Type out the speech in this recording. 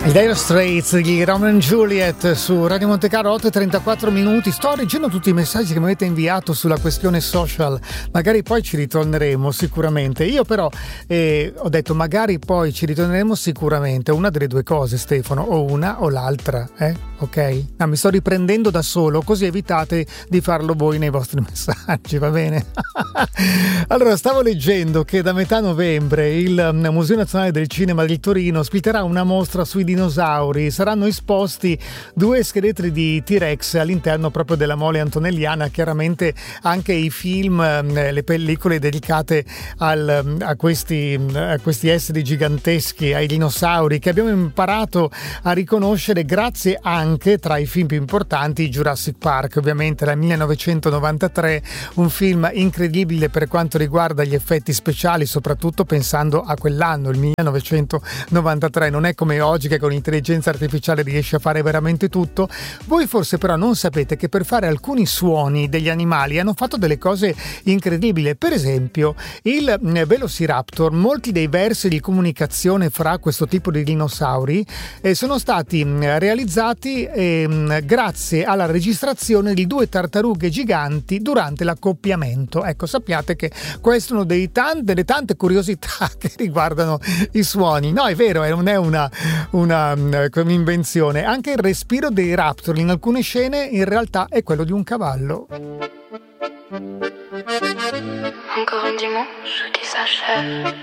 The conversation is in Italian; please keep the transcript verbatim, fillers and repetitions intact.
I Dire Straits di Romeo and Juliet su Radio Monte Carlo, otto e trentaquattro minuti. Sto leggendo tutti i messaggi che mi avete inviato sulla questione social, magari poi ci ritorneremo sicuramente. Io però eh, ho detto magari poi ci ritorneremo sicuramente, una delle due cose, Stefano, o una o l'altra, eh? Ok? No, mi sto riprendendo da solo, così evitate di farlo voi nei vostri messaggi, va bene? Allora, stavo leggendo che da metà novembre il Museo Nazionale del Cinema del Torino ospiterà una mostra sui dinosauri. Saranno esposti due scheletri di T-Rex all'interno proprio della mole antonelliana, chiaramente anche i film, le pellicole dedicate al, a, questi, a questi esseri giganteschi, ai dinosauri, che abbiamo imparato a riconoscere grazie anche, tra i film più importanti, Jurassic Park, ovviamente dal millenovecentonovantatré, un film incredibile per quanto riguarda gli effetti speciali, soprattutto pensando a quell'anno, il millenovecentonovantatré. Non è come oggi che con l'intelligenza artificiale riesce a fare veramente tutto. Voi forse però non sapete che per fare alcuni suoni degli animali hanno fatto delle cose incredibili. Per esempio il Velociraptor, molti dei versi di comunicazione fra questo tipo di dinosauri eh, sono stati realizzati eh, grazie alla registrazione di due tartarughe giganti durante l'accoppiamento. Ecco, sappiate che questo è uno dei tan- delle tante curiosità che riguardano i suoni. No, è vero, non è una, una come invenzione. Anche il respiro dei raptor in alcune scene in realtà è quello di un cavallo. Encore un dimanche qui s'achève.